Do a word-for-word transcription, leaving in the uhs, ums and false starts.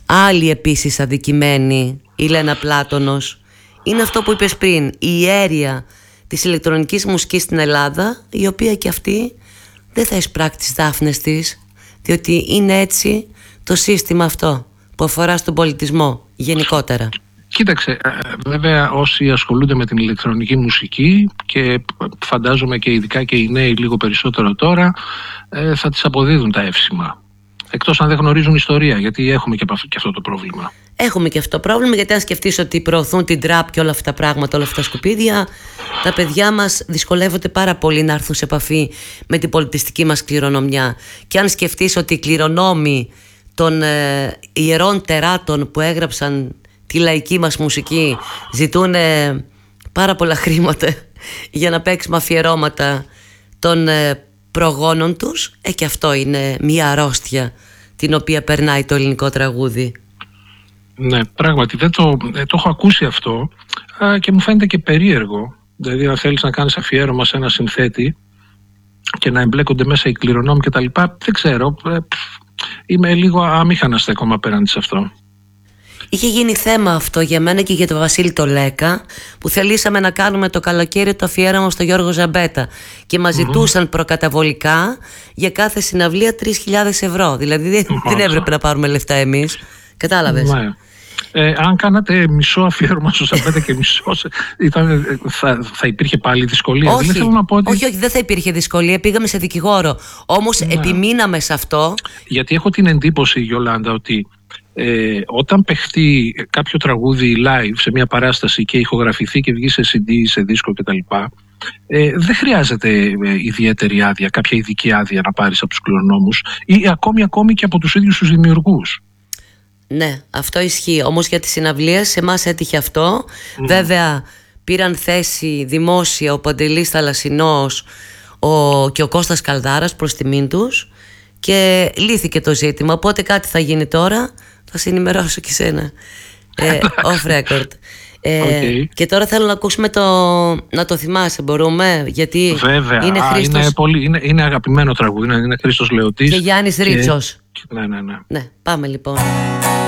Άλλη επίσης αδικημένη, η Λένα Πλάτωνος, είναι αυτό που είπες πριν, η ιέρεια της ηλεκτρονικής μουσικής στην Ελλάδα, η οποία και αυτή δεν θα εισπράξει τις δάφνες της, διότι είναι έτσι το σύστημα αυτό που αφορά στον πολιτισμό γενικότερα. Κοίταξε, βέβαια όσοι ασχολούνται με την ηλεκτρονική μουσική και φαντάζομαι και ειδικά και οι νέοι λίγο περισσότερο τώρα, θα τις αποδίδουν τα εύσημα. Εκτός αν δεν γνωρίζουν ιστορία, γιατί έχουμε και αυτό το πρόβλημα. Έχουμε και αυτό το πρόβλημα, γιατί αν σκεφτείς ότι προωθούν την τραπ και όλα αυτά τα πράγματα, όλα αυτά τα σκουπίδια, τα παιδιά μας δυσκολεύονται πάρα πολύ να έρθουν σε επαφή με την πολιτιστική μας κληρονομιά. Και αν σκεφτείς ότι οι κληρονόμοι των ε, ιερών τεράτων που έγραψαν τη λαϊκή μας μουσική ζητούν ε, πάρα πολλά χρήματα για να παίξουμε αφιερώματα των ε, προγόνων τους, ε, και αυτό είναι μια αρρώστια την οποία περνάει το ελληνικό τραγούδι. Ναι, πράγματι δεν το, ε, το έχω ακούσει αυτό α, και μου φαίνεται και περίεργο. Δηλαδή αν θέλεις να κάνεις αφιέρωμα σε ένα συνθέτη και να εμπλέκονται μέσα οι κληρονόμοι και τα λοιπά, δεν ξέρω, ε, είμαι λίγο αμήχανα ακόμα απέναντι σε αυτό. Είχε γίνει θέμα αυτό για μένα και για τον Βασίλη το Λέκα, που θελήσαμε να κάνουμε το καλοκαίρι το αφιέρωμα στο Γιώργο Ζαμπέτα και μας mm-hmm. ζητούσαν προκαταβολικά για κάθε συναυλία τρεις χιλιάδες ευρώ. Δηλαδή δεν, δεν έπρεπε να πάρουμε λεφτά εμείς. Κατάλαβες. Ναι. Ε, αν κάνατε μισό αφιέρωμα στο Ζαμπέτα και μισό, ήταν, θα, θα υπήρχε πάλι δυσκολία? Όχι, θέλω να πω ότι... όχι, όχι, δεν θα υπήρχε δυσκολία. Πήγαμε σε δικηγόρο. Όμως ναι. επιμείναμε σε αυτό. Γιατί έχω την εντύπωση, Γιολάντα, ότι Ε, όταν παιχτεί κάποιο τραγούδι live σε μια παράσταση και ηχογραφηθεί και βγει σε σι ντι, σε δίσκο κτλ., ε, δεν χρειάζεται ε, ιδιαίτερη άδεια, κάποια ειδική άδεια να πάρεις από τους κληρονόμους ή ακόμη, ακόμη και από τους ίδιους τους δημιουργούς. Ναι, αυτό ισχύει. Όμως για τις συναυλίες σε εμάς έτυχε αυτό. Mm. Βέβαια πήραν θέση δημόσια ο Παντελής Θαλασσινός ο, και ο Κώστας Καλδάρας προς τιμήν τους και λύθηκε το ζήτημα. Οπότε κάτι θα γίνει τώρα. Θα σε ενημερώσω και σένα ε, off record. ε, okay. Και τώρα θέλω να ακούσουμε το, να το θυμάσαι, μπορούμε? Γιατί βέβαια, είναι, α, Χρήστος... είναι, πολύ, είναι, είναι αγαπημένο τραγούδι. Είναι, είναι Χρήστος Λεωτής και Γιάννης Ρίτσος. Και... Ναι, ναι, ναι. Ναι, πάμε λοιπόν.